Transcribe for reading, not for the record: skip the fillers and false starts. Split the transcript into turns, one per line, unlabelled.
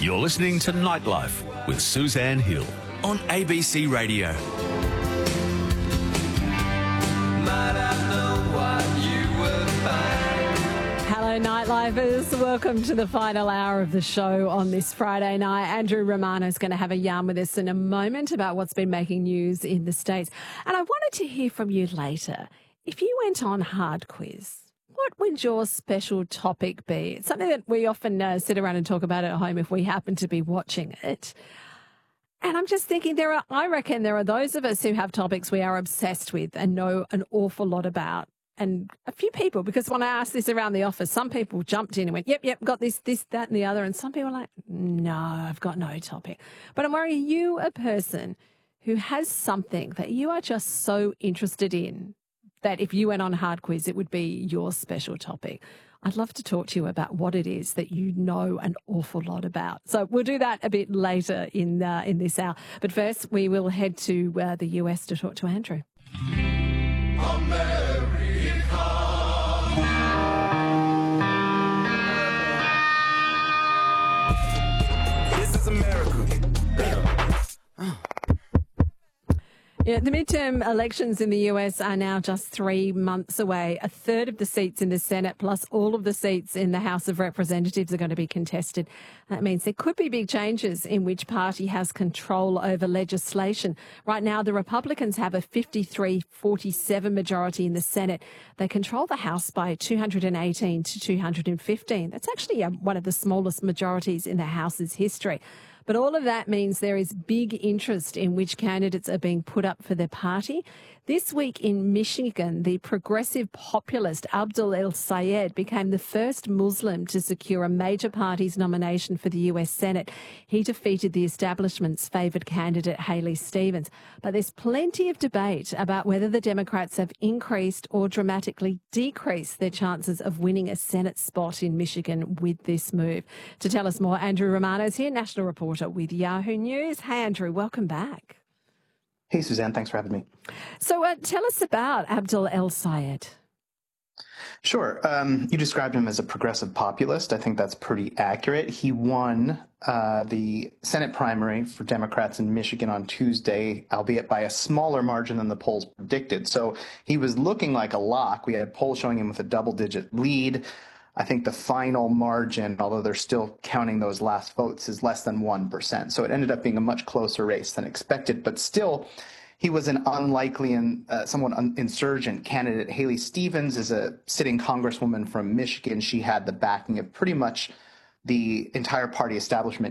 You're listening to Nightlife with Suzanne Hill on ABC Radio.
Hello, Nightlifers. Welcome to the final hour of the show on this Friday night. Andrew Romano is going to have a yarn with us in a moment about what's been making news in the States. And I wanted to hear from you later. If you went on Hard Quiz, what would your special topic be? It's something that we often sit around and talk about at home if we happen to be watching it. And I'm just thinking I reckon there are those of us who have topics we are obsessed with and know an awful lot about. And a few people, because when I asked this around the office, some people jumped in and went, yep, got this, that and the other. And some people are like, no, I've got no topic. But I'm worried, are you a person who has something that you are just so interested in that if you went on Hard Quiz, it would be your special topic? I'd love to talk to you about what it is that you know an awful lot about. So we'll do that a bit later in this hour. But first, we will head to the US to talk to Andrew.
This is America.
Yeah, the midterm elections in the US are now just 3 months away. A third of the seats in the Senate plus all of the seats in the House of Representatives are going to be contested. That means there could be big changes in which party has control over legislation. Right now, the Republicans have a 53-47 majority in the Senate. They control the House by 218 to 215. That's actually one of the smallest majorities in the House's history. But all of that means there is big interest in which candidates are being put up for their party. This week in Michigan, the progressive populist Abdul El-Sayed became the first Muslim to secure a major party's nomination for the US Senate. He defeated the establishment's favoured candidate, Haley Stevens. But there's plenty of debate about whether the Democrats have increased or dramatically decreased their chances of winning a Senate spot in Michigan with this move. To tell us more, Andrew Romano is here, national reporter with Yahoo News. Hey, Andrew, welcome back.
Hey, Suzanne, thanks for having me.
So tell us about Abdul El-Sayed.
Sure. You described him as a progressive populist. I think that's pretty accurate. He won the Senate primary for Democrats in Michigan on Tuesday, albeit by a smaller margin than the polls predicted. So he was looking like a lock. We had polls showing him with a double-digit lead. I think the final margin, although they're still counting those last votes, is less than 1%. So it ended up being a much closer race than expected. But still, he was an unlikely and somewhat insurgent candidate. Haley Stevens is a sitting congresswoman from Michigan. She had the backing of pretty much the entire party establishment